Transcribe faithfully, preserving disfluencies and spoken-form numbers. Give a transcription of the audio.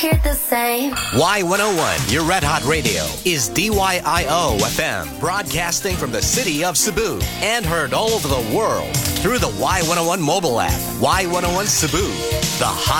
hear the same. Y one oh one, your Red Hot Radio, is D Y I O F M, broadcasting from the city of Cebu and heard all over the world through the Y one oh one mobile app. Y one oh one Cebu, the hot